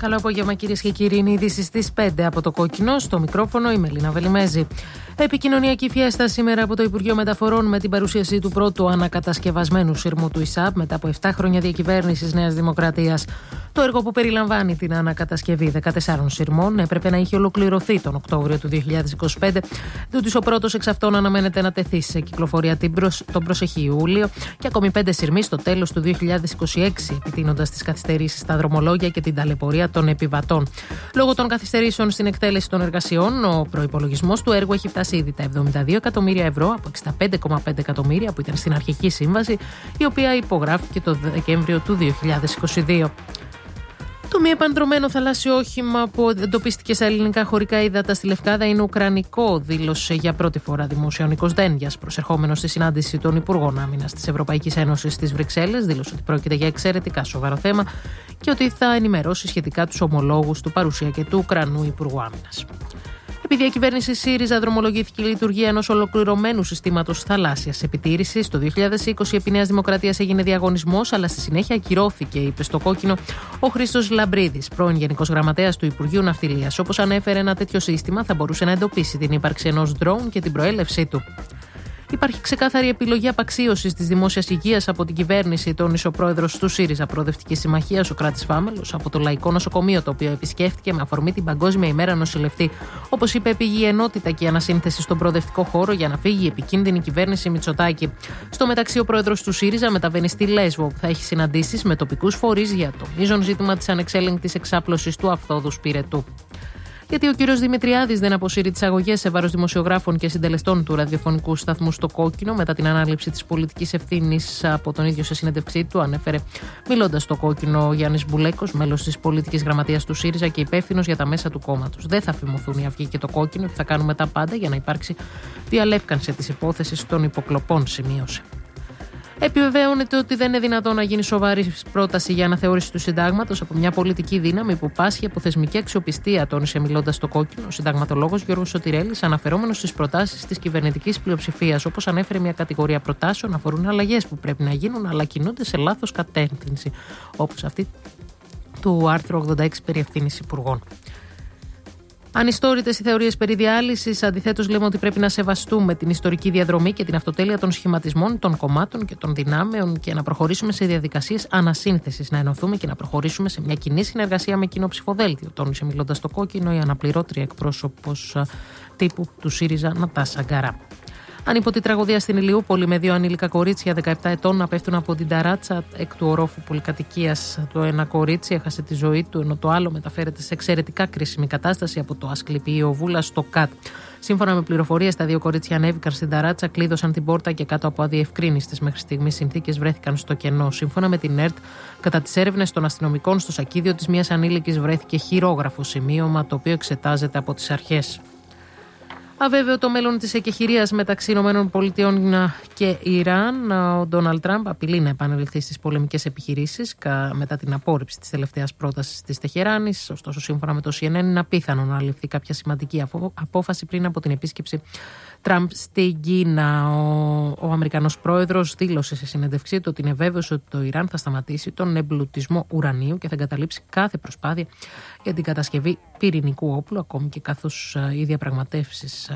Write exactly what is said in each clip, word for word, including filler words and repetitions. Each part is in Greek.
Καλό απόγευμα, κυρίες και κύριοι. Είναι ειδήσεις στις πέντε από το Κόκκινο. Στο μικρόφωνο η Μελίνα Βελιμέζη. Επικοινωνιακή φιέστα σήμερα από το Υπουργείο Μεταφορών με την παρουσίαση του πρώτου ανακατασκευασμένου σύρμου του ΙΣΑΠ μετά από επτά χρόνια διακυβέρνησης Νέας Δημοκρατίας. Το έργο, που περιλαμβάνει την ανακατασκευή δεκατεσσάρων σύρμων, έπρεπε να είχε ολοκληρωθεί τον Οκτώβριο του δύο χιλιάδες είκοσι πέντε. Τούτης ο πρώτος εξ αυτών αναμένεται να τεθεί σε κυκλοφορία τον προσεχή Ιούλιο και ακόμη πέντε σύρμοι στο τέλος του δύο χιλιάδες είκοσι έξι, επιτείνοντας τις καθυστερήσεις στα δρομολόγια και την ταλαιπωρία των επιβατών. Λόγω των καθυστερήσεων στην εκτέλεση των εργασιών, ο προϋπολογισμός του έργου έχει φτάσει ήδη τα εβδομήντα δύο εκατομμύρια ευρώ από εξήντα πέντε κόμμα πέντε εκατομμύρια που ήταν στην αρχική σύμβαση, η οποία υπογράφηκε το Δεκέμβριο του δύο χιλιάδες είκοσι δύο. Το μη επανδρωμένο θαλάσσιο όχημα που εντοπίστηκε σε ελληνικά χωρικά ύδατα στη Λευκάδα είναι ουκρανικό, δήλωσε για πρώτη φορά δημόσια ο Νίκος Δένδιας, προσερχόμενος στη συνάντηση των Υπουργών Άμυνας της Ευρωπαϊκής Ένωσης στις Βρυξέλλες. Δήλωσε ότι πρόκειται για εξαιρετικά σοβαρό θέμα και ότι θα ενημερώσει σχετικά τους ομολόγους του παρουσία και του Ουκρανού Υπουργού Άμυνας. Επί διακυβέρνηση ΣΥΡΙΖΑ δρομολογήθηκε η λειτουργία ενός ολοκληρωμένου συστήματος θαλάσσιας επιτήρησης. Το δύο χιλιάδες είκοσι επί Νέας Δημοκρατίας έγινε διαγωνισμός, αλλά στη συνέχεια ακυρώθηκε, είπε στο Κόκκινο ο Χρήστος Λαμπρίδης, πρώην Γενικός Γραμματέας του Υπουργείου Ναυτιλίας. Όπως ανέφερε, ένα τέτοιο σύστημα θα μπορούσε να εντοπίσει την ύπαρξη ενός ντρόουν και την προέλευσή του. Υπάρχει ξεκάθαρη επιλογή απαξίωσης της δημόσιας υγείας από την κυβέρνηση, τόνισε ο πρόεδρος του ΣΥΡΙΖΑ Προοδευτικής Συμμαχίας, ο Κράτης Φάμελος, από το Λαϊκό Νοσοκομείο, το οποίο επισκέφθηκε με αφορμή την Παγκόσμια ημέρα νοσηλευτή. Όπως είπε, πήγε η ενότητα και η ανασύνθεση στον προοδευτικό χώρο για να φύγει η επικίνδυνη κυβέρνηση Μητσοτάκη. Στο μεταξύ, ο πρόεδρος του ΣΥΡΙΖΑ μεταβαίνει στη Λέσβο, που θα έχει συναντήσεις με τοπικούς φορείς για το μείζον ζήτημα της ανεξέλεγκτης εξάπλωσης του Αυθόδους Πυρετού. Γιατί ο κύριος Δημητριάδης δεν αποσύρει τις αγωγές σε βάρος δημοσιογράφων και συντελεστών του ραδιοφωνικού σταθμού στο Κόκκινο μετά την ανάληψη της πολιτικής ευθύνης από τον ίδιο σε συνέντευξή του, ανέφερε μιλώντας στο Κόκκινο ο Γιάννης Μπουλέκος, μέλος της πολιτικής γραμματείας του ΣΥΡΙΖΑ και υπεύθυνος για τα μέσα του κόμματος. Δεν θα φημωθούν η Αυγή και το Κόκκινο και θα κάνουμε τα πάντα για να υπάρξει διαλεύκανση της υπόθεσης των υποκλοπών, σημείωσε. Επιβεβαίωνεται ότι δεν είναι δυνατόν να γίνει σοβαρή πρόταση για αναθεώρηση του συντάγματος από μια πολιτική δύναμη που πάσχει από θεσμική αξιοπιστία, τόνισε μιλώντας στο Κόκκινο ο συνταγματολόγος Γιώργος Σωτηρέλης, αναφερόμενος στις προτάσεις της κυβερνητικής πλειοψηφίας. Όπως ανέφερε, μια κατηγορία προτάσεων αφορούν αλλαγές που πρέπει να γίνουν, αλλά κινούνται σε λάθος κατεύθυνση, όπως αυτή του άρθρου ογδόντα έξι περί ευθύνης υπουργών. Ανιστόρητες οι θεωρίες περί διάλυσης. Αντιθέτως, λέμε ότι πρέπει να σεβαστούμε την ιστορική διαδρομή και την αυτοτέλεια των σχηματισμών των κομμάτων και των δυνάμεων και να προχωρήσουμε σε διαδικασίες ανασύνθεσης. Να ενωθούμε και να προχωρήσουμε σε μια κοινή συνεργασία με κοινό ψηφοδέλτιο, τόνισε μιλώντας στο Κόκκινο η αναπληρώτρια εκπρόσωπος τύπου του ΣΥΡΙΖΑ Νατάσα Γκαρά. Ανίποτη τραγωδία στην Ηλιούπολη με δύο ανήλικα κορίτσια δεκαεπτά ετών να πέφτουν από την ταράτσα εκ του ορόφου πολυκατοικίας. Το ένα κορίτσι έχασε τη ζωή του, ενώ το άλλο μεταφέρεται σε εξαιρετικά κρίσιμη κατάσταση από το Ασκληπιείο Βούλα στο ΚΑΤ. Σύμφωνα με πληροφορίες, τα δύο κορίτσια ανέβηκαν στην ταράτσα, κλείδωσαν την πόρτα και κάτω από αδιευκρίνιστες μέχρι στιγμής συνθήκες βρέθηκαν στο κενό. Σύμφωνα με την ΕΡΤ, κατά τις έρευνες των αστυνομικών, στο σακίδιο της μιας ανήλικης βρέθηκε χειρόγραφο σημείωμα, το οποίο εξετάζεται από τις αρχές. Αβέβαιο το μέλλον της εκεχηρίας μεταξύ ΗΠΑ και Ιράν. Ο Ντόναλντ Τραμπ απειλεί να επανεληφθεί στις πολεμικές επιχειρήσεις μετά την απόρριψη της τελευταίας πρότασης της Τεχεράνης. Ωστόσο, σύμφωνα με το σι εν εν, είναι απίθανο να ληφθεί κάποια σημαντική απόφαση πριν από την επίσκεψη Τραμπ στην Κίνα. Ο, ο Αμερικανός πρόεδρος δήλωσε σε συνέντευξή του ότι είναι βέβαιος ότι το Ιράν θα σταματήσει τον εμπλουτισμό ουρανίου και θα εγκαταλείψει κάθε προσπάθεια για την κατασκευή πυρηνικού όπλου, ακόμη και καθώς οι διαπραγματεύσεις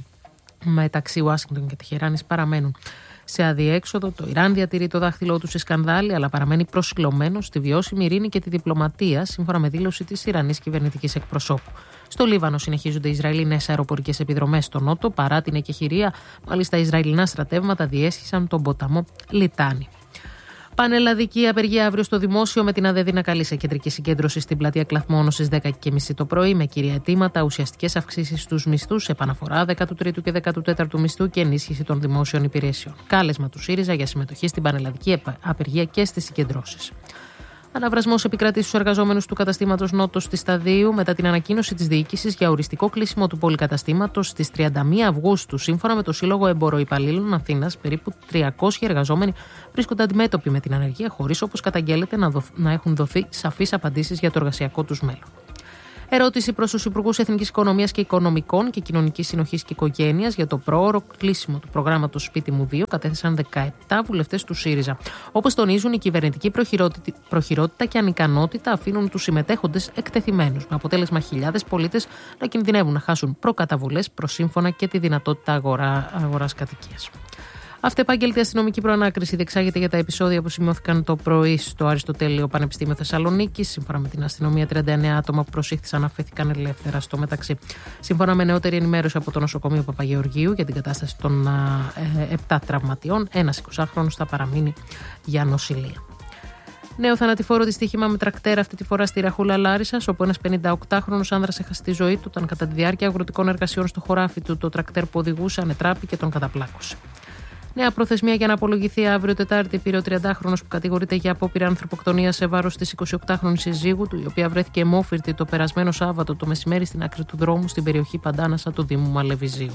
μεταξύ Ουάσιγκτον και Τεχεράνης παραμένουν σε αδιέξοδο. Το Ιράν διατηρεί το δάχτυλό του σε σκανδάλι, αλλά παραμένει προσιλωμένο στη βιώσιμη ειρήνη και τη διπλωματία, σύμφωνα με δήλωση της Ιρανής κυβερνητικής εκπροσώπου. Στο Λίβανο συνεχίζονται οι Ισραηλινές αεροπορικές επιδρομές στο νότο παρά την εκεχηρία. Μάλιστα, Ισραηλινά στρατεύματα διέσχισαν τον ποταμό Λιτάνη. Πανελλαδική απεργία αύριο στο Δημόσιο με την ΑΔΕΔΗ να καλεί σε κεντρική συγκέντρωση στην πλατεία Κλαθμόνος στις δέκα και τριάντα το πρωί με κύρια αιτήματα ουσιαστικές αυξήσεις στους μισθούς, επαναφορά δέκατου τρίτου και δέκατου τέταρτου μισθού και ενίσχυση των δημόσιων υπηρεσιών. Κάλεσμα του ΣΥΡΙΖΑ για συμμετοχή στην πανελλαδική απεργία και στις συγκεντρώσεις. Αναβρασμός επικρατεί στους εργαζόμενους του καταστήματος Νότος της Σταδίου μετά την ανακοίνωση της διοίκησης για οριστικό κλείσιμο του πολυκαταστήματος στις τριάντα μία Αυγούστου. Σύμφωνα με το Σύλλογο Εμποροϊπαλλήλων Αθήνας, περίπου τριακόσιοι εργαζόμενοι βρίσκονται αντιμέτωποι με την ανεργία, χωρίς, όπως καταγγέλλεται, να, δοθ, να έχουν δοθεί σαφείς απαντήσεις για το εργασιακό τους μέλλον. Ερώτηση προς τους Υπουργούς Εθνικής Οικονομίας και Οικονομικών και Κοινωνικής Συνοχής και Οικογένειας για το πρόωρο κλείσιμο του προγράμματος Σπίτι μου δύο κατέθεσαν δεκαεπτά βουλευτές του ΣΥΡΙΖΑ. Όπως τονίζουν, η κυβερνητική προχειρότητα και ανικανότητα αφήνουν τους συμμετέχοντες εκτεθειμένους, με αποτέλεσμα χιλιάδες πολίτες να κινδυνεύουν να χάσουν προκαταβολές, προσύμφωνα και τη δυνατότητα αγορά, αγοράς κατοικίας. Αυτεπάγγελτη αστυνομική προανάκριση διεξάγεται για τα επεισόδια που σημειώθηκαν το πρωί στο Αριστοτέλειο Πανεπιστήμιο Θεσσαλονίκης. Σύμφωνα με την αστυνομία, τριάντα εννέα άτομα που προσήχθησαν αφέθηκαν ελεύθερα στο μεταξύ. Σύμφωνα με νεότερη ενημέρωση από το νοσοκομείο Παπαγεωργίου για την κατάσταση των επτά τραυματιών, ένας εικοσάχρονος θα παραμείνει για νοσηλεία. Νέο θανατηφόρο δυστύχημα με τρακτέρ, αυτή τη φορά στη Ραχούλα Λάρισσας, όπου ένας πενηνταοκτάχρονος άνδρας έχασε τη ζωή του όταν κατά τη διάρκεια αγροτικών εργασιών στο χωράφι του το τρακτέρ που οδηγούσε ανετράπη και τον καταπλάκωσε. Νέα προθεσμία για να απολογηθεί αύριο Τετάρτη πήρε ο τριαντάχρονος που κατηγορείται για απόπειρα ανθρωποκτονία σε βάρος της εικοσιοκτάχρονης συζύγου του, η οποία βρέθηκε αιμόφυρτη το περασμένο Σάββατο το μεσημέρι στην άκρη του δρόμου στην περιοχή Παντάνασα του Δήμου Μαλεβιζίου.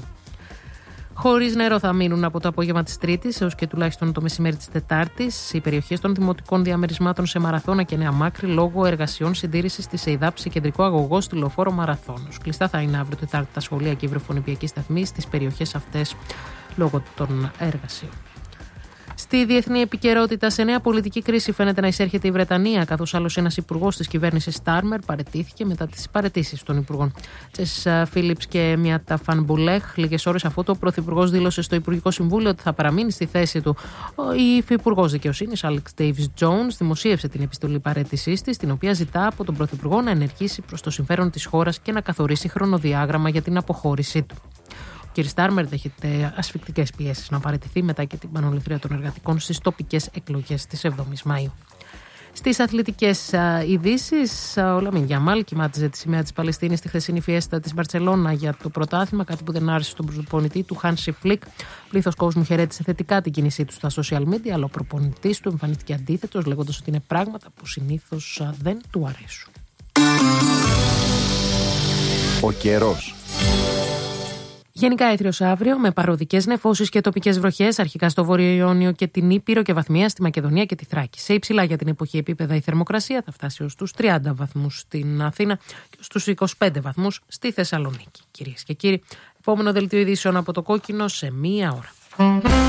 Χωρίς νερό θα μείνουν από το απόγευμα της Τρίτης έως και τουλάχιστον το μεσημέρι της Τετάρτης οι περιοχές των δημοτικών διαμερισμάτων σε Μαραθώνα και Νέα Μάκρη λόγω εργασιών συντήρησης της ΕΙΔΑΠ σε κεντρικό αγωγό στη λεωφόρο Μαραθώνος. Κλειστά θα είναι αύριο Τετάρτη τα σχολεία και οι βρεφονιπιακοί σταθμοί στις περιοχές αυτές λόγω των εργασιών. Στη διεθνή επικαιρότητα, σε νέα πολιτική κρίση φαίνεται να εισέρχεται η Βρετανία, καθώς άλλος ένας υπουργός της κυβέρνησης Στάρμερ παραιτήθηκε μετά τις παραιτήσεις των υπουργών Τσες Φίλιπς και Μιάτα Φανμπουλέχ. Λίγες ώρες αφού το πρωθυπουργός δήλωσε στο Υπουργικό Συμβούλιο ότι θα παραμείνει στη θέση του, η υφυπουργός δικαιοσύνης Άλεξ Ντέιβις Τζόουνς δημοσίευσε την επιστολή παραίτησής της, την οποία ζητά από τον πρωθυπουργό να ενεργήσει προς το συμφέρον της χώρας και να καθορίσει χρονοδιάγραμμα για την αποχώρησή του. Ο κ. Στάρμερ δέχεται ασφικτικές πιέσεις να παραιτηθεί μετά και την πανοληθρία των εργατικών στις τοπικές εκλογές της εβδόμης Μαΐου. Στις αθλητικές ειδήσεις, ο Λαμίν Γιαμάλ κοιμάτιζε τη σημαία της Παλαιστίνης στη χθεσινή φιέστα της Μπαρσελόνα για το πρωτάθλημα, κάτι που δεν άρεσε στον προπονητή του Χάνσι Φλικ. Πλήθος κόσμου χαιρέτησε θετικά την κίνησή του στα social media, αλλά ο προπονητής του εμφανίστηκε αντίθετος, λέγοντας ότι είναι πράγματα που συνήθως δεν του αρέσουν. Ο καιρός. Γενικά έθριος αύριο, με παροδικές νεφώσεις και τοπικές βροχές, αρχικά στο Βόρειο Ιόνιο και την Ήπειρο και βαθμία στη Μακεδονία και τη Θράκη. Σε υψηλά για την εποχή επίπεδα η θερμοκρασία θα φτάσει ως τους τριάντα βαθμούς στην Αθήνα και στους είκοσι πέντε βαθμούς στη Θεσσαλονίκη. Κυρίες και κύριοι, επόμενο δελτίο ειδήσεων από το Κόκκινο σε μία ώρα.